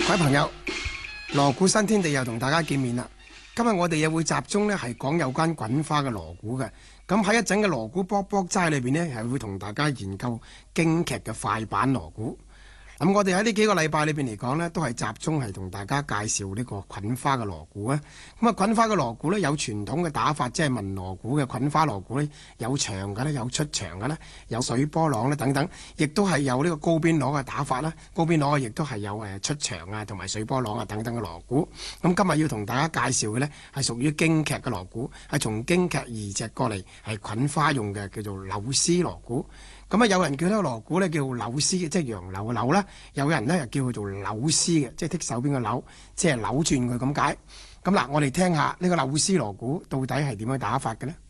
各位朋友，鑼鼓新天地又同大家見面啦。今日我哋又會集中呢係講有關滾花嘅鑼鼓嘅。咁喺一陣嘅鑼鼓卜卜齋裏邊呢，係會同大家研究京劇嘅快板鑼鼓。咁我哋喺呢幾個禮拜裏邊嚟講呢，都係集中係同大家介紹呢個滾花嘅鑼鼓啊。咁啊，滾花嘅鑼鼓呢，有傳統嘅打法，即係文鑼鼓嘅滾花鑼鼓呢，有長嘅呢，有出場嘅呢，有水波浪呢等等，亦都係有呢個高邊鑼嘅打法啦。高邊鑼亦都係有出場啊，同埋水波浪啊等等嘅鑼鼓。咁今日要同大家介紹嘅呢，係屬於京劇嘅鑼鼓，係從京劇移植過嚟係滾花用嘅，叫做柳絲鑼鼓。咁啊，有人叫呢個鑼鼓呢叫柳絲，即係楊柳嘅柳啦；有人呢又叫佢做柳絲嘅，即係剔手邊嘅柳，即係扭轉佢咁解。咁嗱，我哋聽下呢個柳絲鑼鼓到底係點樣打法嘅呢？